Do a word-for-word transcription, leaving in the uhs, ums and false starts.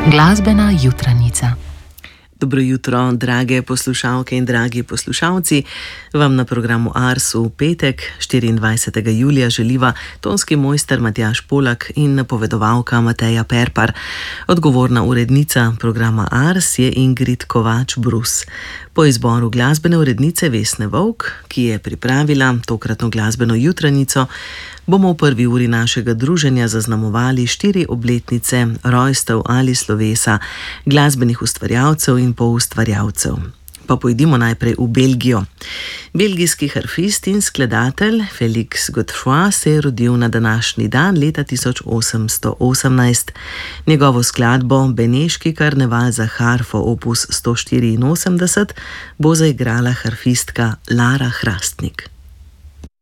Glasbena jutranica. Dobro jutro, drage poslušalke in dragi poslušalci. Vam na programu Ars v petek, štiriindvajsetega julija, želiva tonski mojster Matjaž Polak in napovedovalka Mateja Perpar. Odgovorna urednica programa Ars je Ingrid Kovač-Brus. Po izboru glasbene urednice Vesne Vovk, ki je pripravila tokratno glasbeno jutranico, bomo v prvi uri našega druženja zaznamovali štiri obletnice rojstev ali slovesa glasbenih ustvarjalcev in poustvarjalcev. Pa pojdimo najprej v Belgijo. Belgijski harfist in skladatelj Félix Godefroy se je rodil na današnji dan leta tisoč osemsto osemnajst. Njegovo skladbo Beneški karneval za harfo opus sto štiriinosemdeset bo zaigrala harfistka Lara Hrastnik.